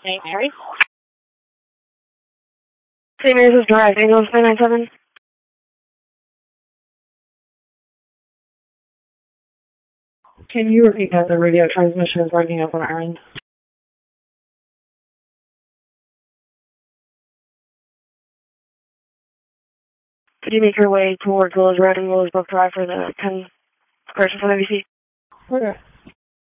St. Mary's. St. Mary's is direct. Angels 997. Can you repeat that? The radio transmission is breaking up on our end. Could you make your way towards Willows Road and Willows Brook Drive for the 10 cars in front of you? Okay.